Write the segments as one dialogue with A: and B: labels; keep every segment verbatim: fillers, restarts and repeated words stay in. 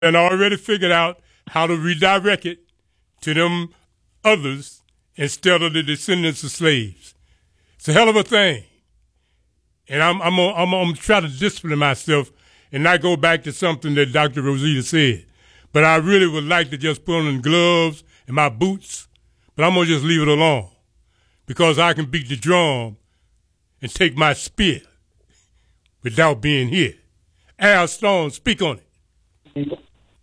A: and already figured out how to redirect it to them others instead of the descendants of slaves. It's a hell of a thing. And I'm I'm gonna, I'm gonna try to discipline myself and not go back to something that Doctor Rosita said. But I really would like to just put on gloves and my boots, but I'm gonna just leave it alone because I can beat the drum and take my spear without being here. Al Stone, speak on it.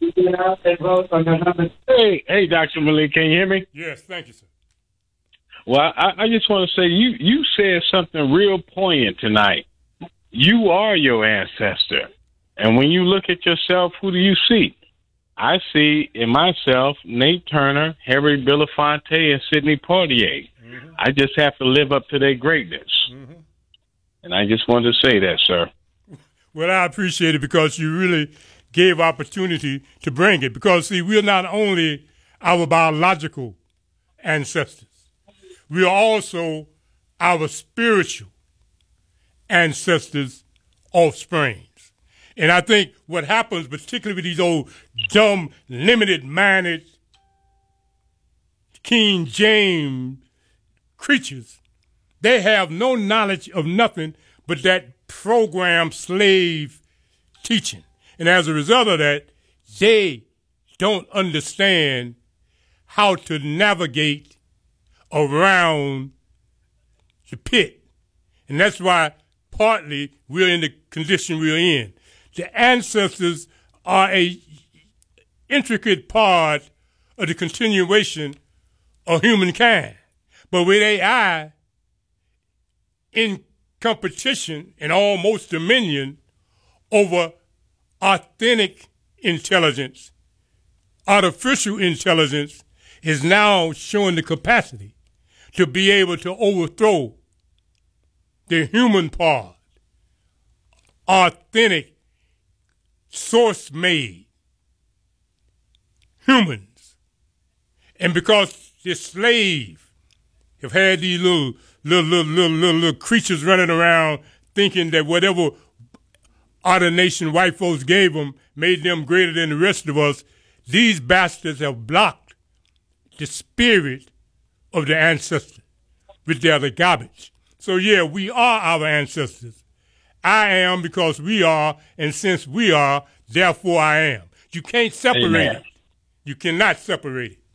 B: Hey, hey, Doctor Malik, can you hear me?
A: Yes, thank you, sir.
B: Well, I, I just want to say you, you said something real poignant tonight. You are your ancestor. And when you look at yourself, who do you see? I see in myself Nate Turner, Harry Belafonte, and Sidney Poitier. Mm-hmm. I just have to live up to their greatness. Mm-hmm. And I just wanted to say that, sir.
A: Well, I appreciate it because you really gave opportunity to bring it. Because, see, we're not only our biological ancestors, we are also our spiritual ancestors' offsprings. And I think what happens, particularly with these old dumb, limited-minded King James creatures, they have no knowledge of nothing but that programmed slave teaching. And as a result of that, they don't understand how to navigate around the pit. And that's why partly we're in the condition we're in. The ancestors are a intricate part of the continuation of humankind. But with A I in competition and almost dominion over authentic intelligence, artificial intelligence is now showing the capacity to be able to overthrow the human part, authentic, source-made humans. And because the slave have had these little, little, little, little, little, little creatures running around thinking that whatever other nation white folks gave them made them greater than the rest of us, these bastards have blocked the spirit of the ancestors with their other garbage. So, yeah, we are our ancestors. I am because we are, and since we are, therefore I am. You can't separate
B: Amen.
A: it. You cannot separate it.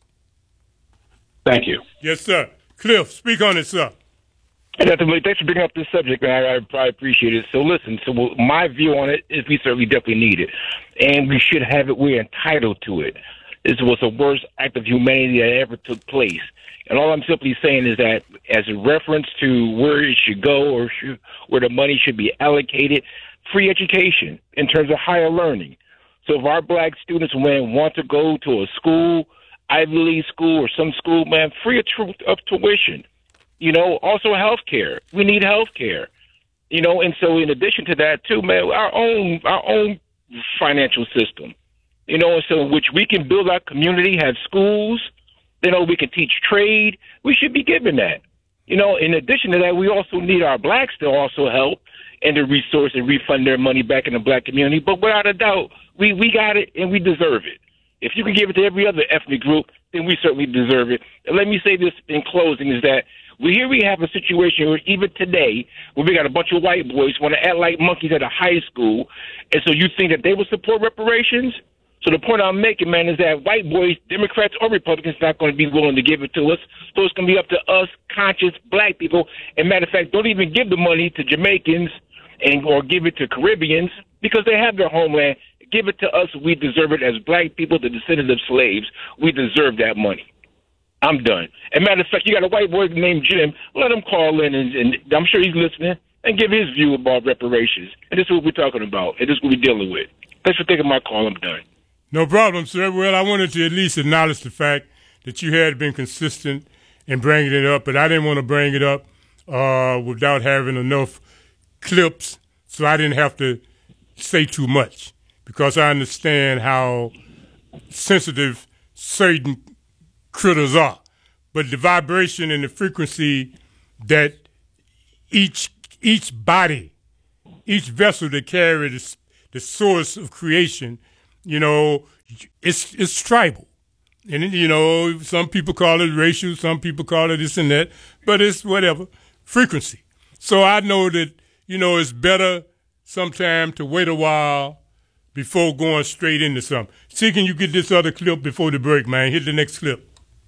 B: Thank you.
A: Yes, sir. Cliff, speak on it, sir.
C: Hey, Doctor Malik, thanks for bringing up this subject, man. I, I appreciate it. So listen, so my view on it is we certainly definitely need it. And we should have it. We're entitled to it. This was the worst act of humanity that ever took place. And all I'm simply saying is that as a reference to where it should go or should, where the money should be allocated, free education in terms of higher learning. So if our black students, man, want to go to a school, Ivy League school or some school, man, free of, tr- of tuition. You know, also health care. We need health care. You know, and so in addition to that, too, man, our own our own financial system. You know, and so in which we can build our community, have schools. You know, we can teach trade. We should be given that. You know, in addition to that, we also need our blacks to also help and to resource and refund their money back in the black community. But without a doubt, we, we got it and we deserve it. If you can give it to every other ethnic group, then we certainly deserve it. And let me say this in closing is that we here we have a situation where even today, where we got a bunch of white boys want to act like monkeys at a high school. And so you think that they will support reparations? So the point I'm making, man, is that white boys, Democrats or Republicans, not going to be willing to give it to us. So it's going to be up to us, conscious black people. And matter of fact, don't even give the money to Jamaicans and or give it to Caribbeans because they have their homeland. Give it to us. We deserve it as black people, the descendants of slaves. We deserve that money. I'm done. And matter of fact, you got a white boy named Jim. Let him call in, and, and I'm sure he's listening, and give his view about reparations. And this is what we're talking about, and this is what we're dealing with. Thanks for taking my call. I'm done.
A: No problem, sir. Well, I wanted to at least acknowledge the fact that you had been consistent in bringing it up, but I didn't want to bring it up uh, without having enough clips, so I didn't have to say too much because I understand how sensitive certain critters are. But the vibration and the frequency that each each body, each vessel that carries the, the source of creation, you know, it's it's tribal. And, you know, some people call it racial, some people call it this and that, but it's whatever, frequency. So I know that, you know, it's better sometime to wait a while before going straight into something. See, can you get this other clip before the break, man? Hit the next clip.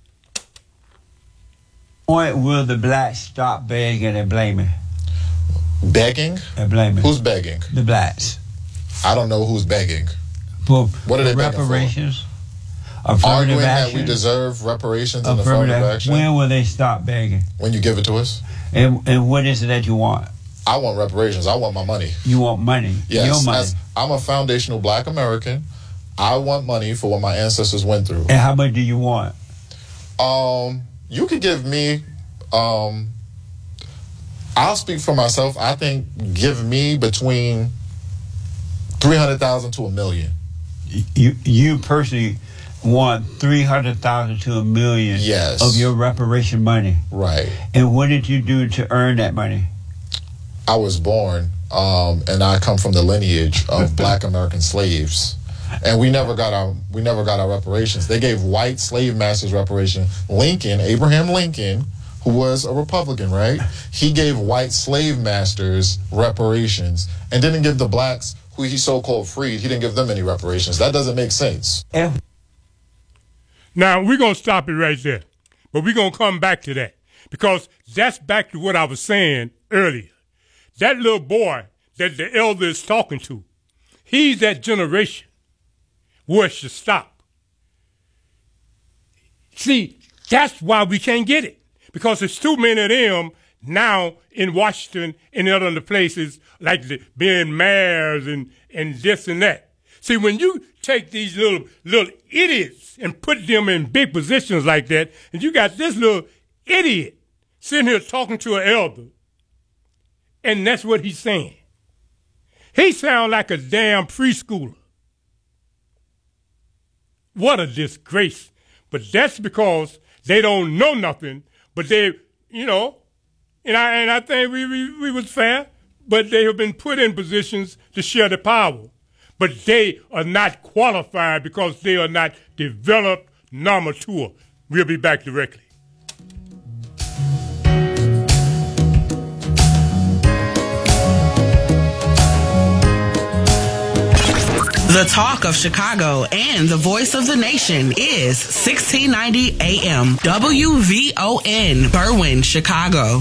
D: When will the blacks stop begging and blaming?
E: Begging?
D: And blaming.
E: Who's begging?
D: The blacks.
E: I don't know who's begging.
D: For,
E: what are they begging
D: reparations?
E: for?
D: Affirmative
E: Arguing
D: action,
E: that we deserve reparations and
D: affirmative,
E: affirmative action.
D: When will they stop begging?
E: When you give it to us.
D: And and what is it that you want?
E: I want reparations. I want my money.
D: You want money?
E: Yes.
D: Your money.
E: As, I'm a foundational black American. I want money for what my ancestors went through.
D: And how much do you want?
E: Um, you could give me. Um, I'll speak for myself. I think give me between three hundred thousand to a million.
D: You you personally want three hundred thousand to a million
E: yes.
D: of your reparation money.
E: Right.
D: And what did you do to earn that money?
E: I was born, um, and I come from the lineage of black American slaves. And we never got our we never got our reparations. They gave white slave masters reparation. Lincoln, Abraham Lincoln, who was a Republican, right? He gave white slave masters reparations and didn't give the blacks who he so-called freed, he didn't give them any reparations. That doesn't make sense.
D: Yeah.
A: Now, we're going to stop it right there, but we're going to come back to that because that's back to what I was saying earlier. That little boy that the elder is talking to, he's that generation where it should stop. See, that's why we can't get it, because there's too many of them now in Washington and in other places, like the, being mayors and, and this and that. See, when you take these little little idiots and put them in big positions like that, and you got this little idiot sitting here talking to an elder, and that's what he's saying. He sounds like a damn preschooler. What a disgrace. But that's because they don't know nothing, but they, you know, and I and I think we, we, we was fair, but they have been put in positions to share the power. But they are not qualified because they are not developed nor mature. We'll be back directly.
F: The talk of Chicago and the voice of the nation is sixteen ninety A M W V O N, Berwyn, Chicago.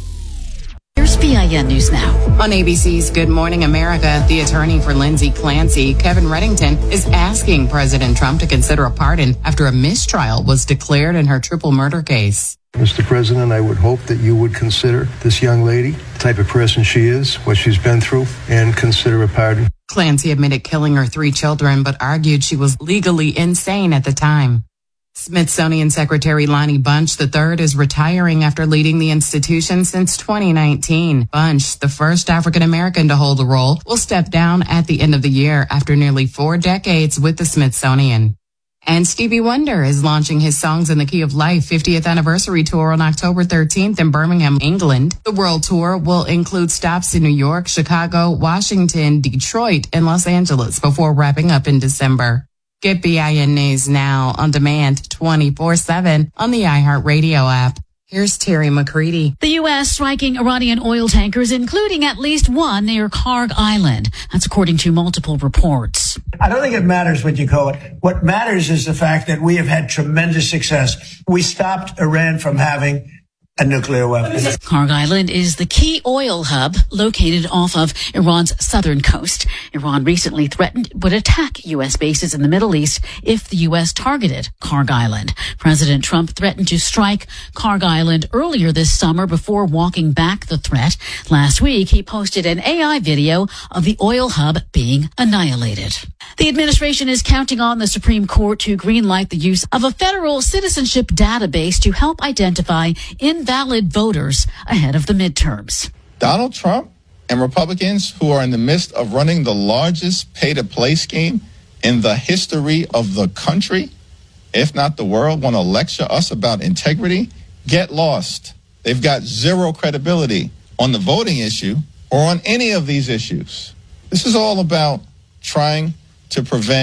G: Here's B I N News Now.
H: On A B C's Good Morning America, the attorney for Lindsay Clancy, Kevin Reddington, is asking President Trump to consider a pardon after a mistrial was declared in her triple murder case.
I: Mister President, I would hope that you would consider this young lady, the type of person she is, what she's been through, and consider a pardon.
H: Clancy admitted killing her three children, but argued she was legally insane at the time. Smithsonian Secretary Lonnie Bunch the third is retiring after leading the institution since twenty nineteen. Bunch, the first African-American to hold the role, will step down at the end of the year after nearly four decades with the Smithsonian. And Stevie Wonder is launching his Songs in the Key of Life fiftieth anniversary tour on October thirteenth in Birmingham, England. The world tour will include stops in New York, Chicago, Washington, Detroit, and Los Angeles before wrapping up in December. Get B I N News now on demand twenty-four seven on the iHeartRadio app. Here's Terry McCready.
G: The U S striking Iranian oil tankers, including at least one near Kharg Island. That's according to multiple reports.
J: I don't think it matters what you call it. What matters is the fact that we have had tremendous success. We stopped Iran from having a nuclear weapon.
G: Kharg Island is the key oil hub located off of Iran's southern coast. Iran recently threatened it would attack U S bases in the Middle East if the U S targeted Kharg Island. President Trump threatened to strike Kharg Island earlier this summer before walking back the threat. Last week, he posted an A I video of the oil hub being annihilated. The administration is counting on the Supreme Court to greenlight the use of a federal citizenship database to help identify invalid voters ahead of the midterms.
K: Donald Trump and Republicans who are in the midst of running the largest pay-to-play scheme in the history of the country, if not the world, want to lecture us about integrity, get lost. They've got zero credibility on the voting issue or on any of these issues. This is all about trying to prevent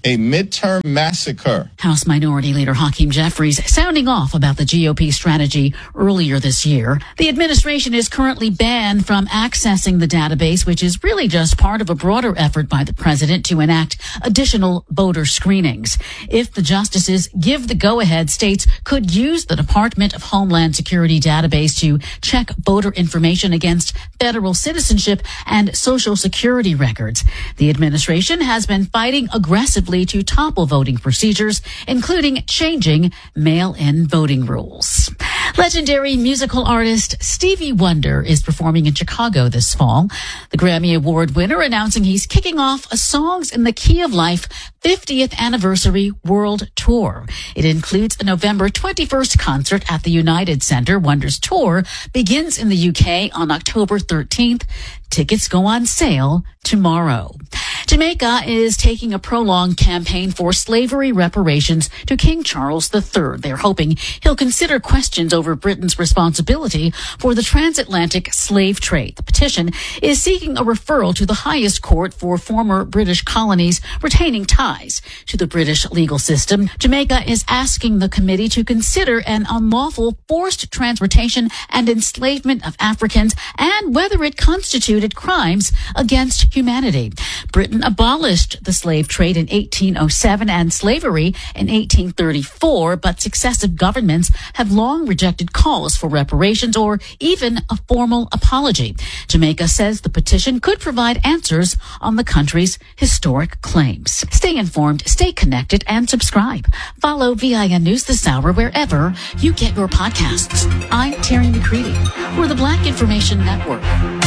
K: a midterm massacre.
G: House Minority Leader Hakeem Jeffries sounding off about the G O P strategy earlier this year. The administration is currently banned from accessing the database, which is really just part of a broader effort by the president to enact additional voter screenings. If the justices give the go-ahead, states could use the Department of Homeland Security database to check voter information against federal citizenship and Social Security records. The administration has been fighting aggressively to topple voting procedures, including changing mail-in voting rules. Legendary musical artist Stevie Wonder is performing in Chicago this fall. The Grammy Award winner announcing he's kicking off a Songs in the Key of Life fiftieth Anniversary World Tour. It includes a November twenty-first concert at the United Center. Wonder's tour begins in the U K on October thirteenth. Tickets go on sale tomorrow. Jamaica is taking a prolonged campaign for slavery reparations to King Charles the Third. They're hoping he'll consider questions over Britain's responsibility for the transatlantic slave trade. The petition is seeking a referral to the highest court for former British colonies retaining ties to the British legal system. Jamaica is asking the committee to consider an unlawful forced transportation and enslavement of Africans and whether it constituted crimes against humanity. Britain abolished the slave trade in eighteen oh seven and slavery in eighteen thirty-four, but successive governments have long rejected calls for reparations or even a formal apology. Jamaica says the petition could provide answers on the country's historic claims. Stay informed, stay connected, and subscribe. Follow V I N News this hour wherever you get your podcasts. I'm Terry McCready for the Black Information Network.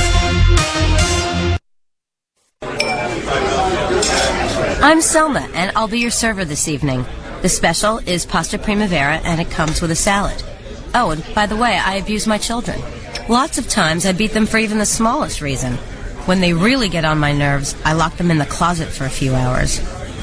L: I'm Selma, and I'll be your server this evening. The special is pasta primavera, and it comes with a salad. Oh, and by the way, I abuse my children. Lots of times I beat them for even the smallest reason. When they really get on my nerves, I lock them in the closet for a few hours.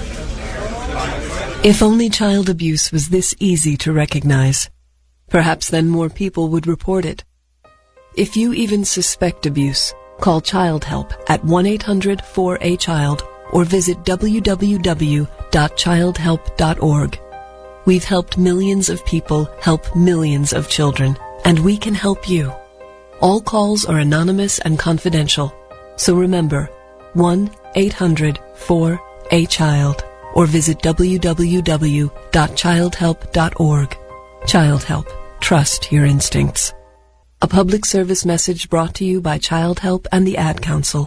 M: If only child abuse was this easy to recognize, perhaps then more people would report it. If you even suspect abuse, call Child Help at one eight hundred four A child or visit w w w dot child help dot org. We've helped millions of people help millions of children, and we can help you. All calls are anonymous and confidential, so remember, one eight hundred four A child or visit w w w dot child help dot org. Child Help. Trust your instincts. A public service message brought to you by Child Help and the Ad Council.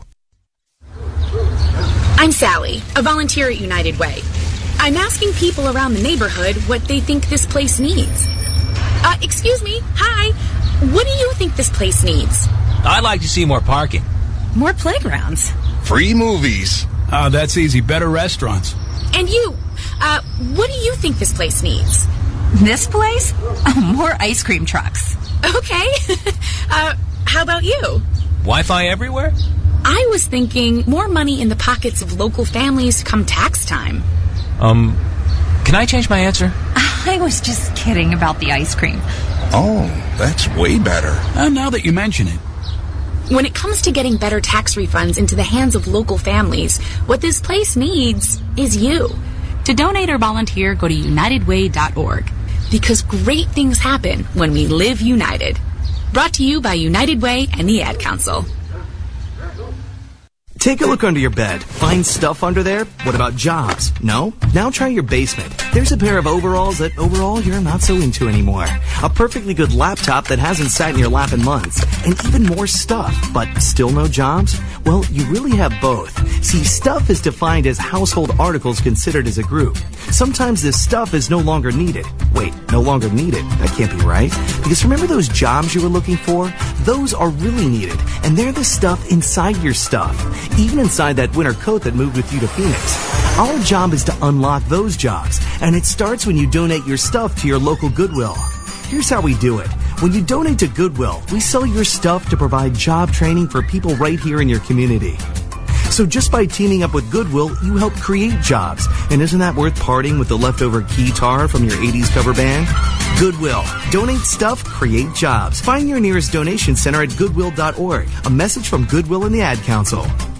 N: I'm Sally, a volunteer at United Way. I'm asking people around the neighborhood what they think this place needs. Uh, excuse me, hi. What do you think this place needs?
O: I'd like to see more parking.
N: More playgrounds.
P: Free movies.
Q: Oh, that's easy. Better restaurants.
N: And you, uh, what do you think this place needs?
R: This place? Oh, more ice cream trucks.
N: Okay. uh, how about you?
O: Wi-Fi everywhere?
N: I was thinking more money in the pockets of local families come tax time.
O: Um, can I change my answer?
R: I was just kidding about the ice cream.
P: Oh, that's way better.
Q: Uh, now that you mention it.
N: When it comes to getting better tax refunds into the hands of local families, what this place needs is you. To donate or volunteer, go to united way dot org. Because great things happen when we live united. Brought to you by United Way and the Ad Council.
S: Take a look under your bed. Find stuff under there? What about jobs? No? Now try your basement. There's a pair of overalls that overall you're not so into anymore. A perfectly good laptop that hasn't sat in your lap in months. And even more stuff, but still no jobs? Well, you really have both. See, stuff is defined as household articles considered as a group. Sometimes this stuff is no longer needed. Wait, no longer needed? That can't be right. Because remember those jobs you were looking for? Those are really needed. And they're the stuff inside your stuff. Even inside that winter coat that moved with you to Phoenix. Our job is to unlock those jobs, and it starts when you donate your stuff to your local Goodwill. Here's how we do it. When you donate to Goodwill, we sell your stuff to provide job training for people right here in your community. So just by teaming up with Goodwill, you help create jobs. And isn't that worth parting with the leftover guitar from your eighties cover band? Goodwill. Donate stuff, create jobs. Find your nearest donation center at goodwill dot org. A message from Goodwill and the Ad Council.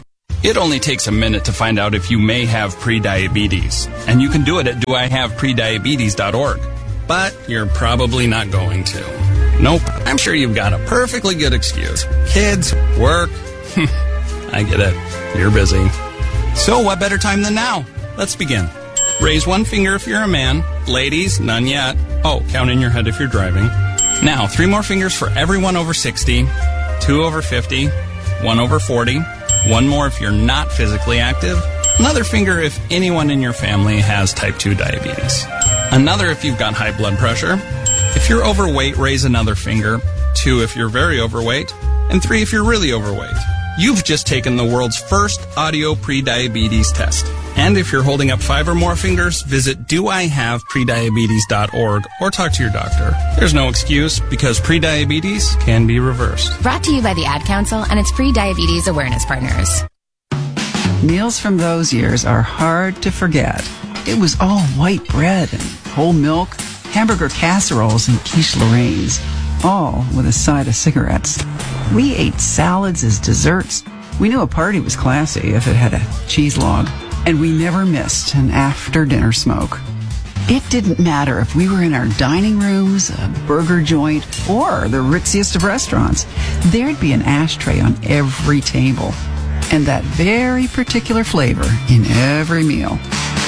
T: It only takes a minute to find out if you may have prediabetes, and you can do it at do I have prediabetes dot org. But you're probably not going to. Nope, I'm sure you've got a perfectly good excuse. Kids, work. I get it. You're busy. So what better time than now? Let's begin. Raise one finger if you're a man. Ladies, none yet. Oh, count in your head if you're driving. Now, three more fingers for everyone over sixty, two over fifty, one over forty, one more if you're not physically active, another finger if anyone in your family has type two diabetes, another if you've got high blood pressure. If you're overweight, raise another finger, two if you're very overweight, and three if you're really overweight. You've just taken the world's first audio prediabetes test. And if you're holding up five or more fingers, visit do I have prediabetes dot org or talk to your doctor. There's no excuse because prediabetes can be reversed.
U: Brought to you by the Ad Council and its pre-diabetes awareness partners.
V: Meals from those years are hard to forget. It was all white bread and whole milk, hamburger casseroles and quiche Lorraines, all with a side of cigarettes. We ate salads as desserts. We knew a party was classy if it had a cheese log. And we never missed an after-dinner smoke. It didn't matter if we were in our dining rooms, a burger joint, or the ritziest of restaurants. There'd be an ashtray on every table. And that very particular flavor in every meal.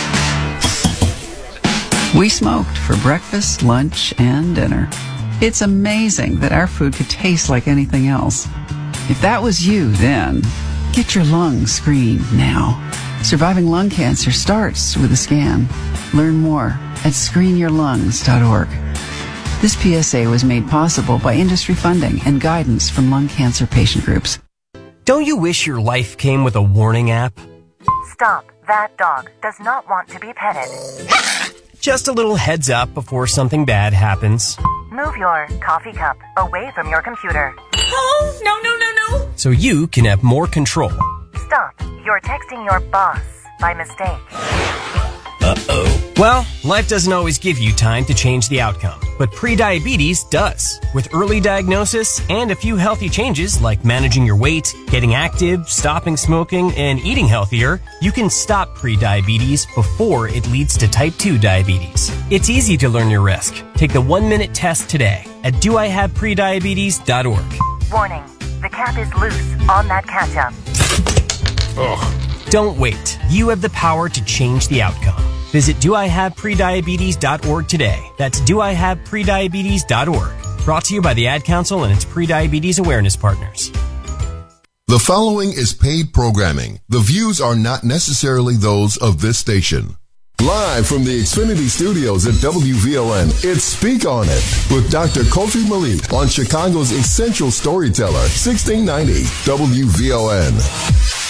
V: We smoked for breakfast, lunch, and dinner. It's amazing that our food could taste like anything else. If that was you then, get your lungs screened now. Surviving lung cancer starts with a scan. Learn more at screen your lungs dot org. This P S A was made possible by industry funding and guidance from lung cancer patient groups.
W: Don't you wish your life came with a warning app?
X: Stop. That dog does not want to be petted.
W: Just a little heads up before something bad happens.
X: Move your coffee cup away from your computer.
N: Oh, no, no, no, no.
W: So you can have more control.
X: Stop. You're texting your boss by mistake.
W: Uh-oh. Well, life doesn't always give you time to change the outcome, but prediabetes does. With early diagnosis and a few healthy changes like managing your weight, getting active, stopping smoking, and eating healthier, you can stop prediabetes before it leads to type two diabetes. It's easy to learn your risk. Take the one-minute test today at do I have prediabetes dot org.
X: Warning. The cap is loose on that ketchup.
W: Ugh. Don't wait. You have the power to change the outcome. Visit do I have prediabetes dot org today. That's do I have prediabetes dot org. Brought to you by the Ad Council and its pre-diabetes awareness partners.
Y: The following is paid programming. The views are not necessarily those of this station. Live from the Xfinity Studios at W V O N, it's Speak On It with Doctor Kofi Malik on Chicago's essential storyteller, sixteen ninety W V O N.